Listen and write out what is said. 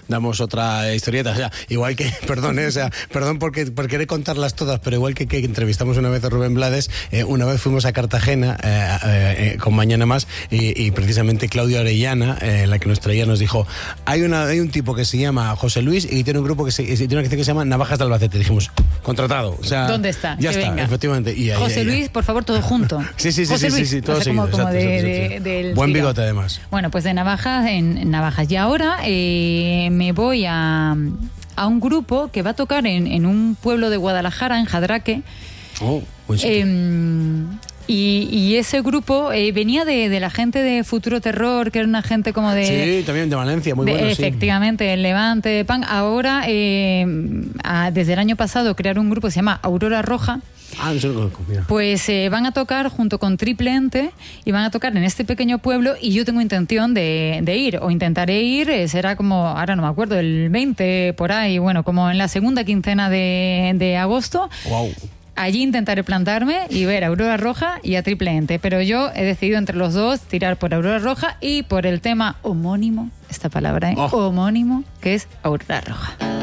damos otra historieta. O sea, igual que, perdón por querer contarlas todas, pero igual que entrevistamos una vez a Rubén Blades, una vez fuimos a Cartagena con Mañana Más y precisamente Claudia Orellana, la que nos traía, nos dijo, hay un tipo que se llama José Luis y tiene un grupo tiene una canción que se llama Navajas de Albacete. Dijimos, contratado. O sea, ¿dónde está? Ya que está, venga. efectivamente. Y José Luis, por favor, todo junto. Sí, José Luis, todo seguido. Como Exacto. del Buen tirón. bigote, además. Bueno, pues de Navajas en Navajas. Y ahora me voy a un grupo que va a tocar en un pueblo de Guadalajara, en Jadraque. Oh, buen sitio. Y ese grupo venía de la gente de Futuro Terror, que era una gente como de... Sí, también de Valencia, muy bueno, efectivamente, el Levante, de Punk. Ahora, desde el año pasado, crearon un grupo que se llama Aurora Roja. No sé, mira. Pues van a tocar junto con Triple Ente y van a tocar en este pequeño pueblo y yo tengo intención de ir, o intentaré ir, será como, ahora no me acuerdo, el 20 por ahí, bueno, como en la segunda quincena de agosto. Wow. Allí intentaré plantarme y ver a Aurora Roja y a Triple Ente, pero yo he decidido entre los dos tirar por Aurora Roja y por el tema homónimo, esta palabra, homónimo, que es Aurora Roja.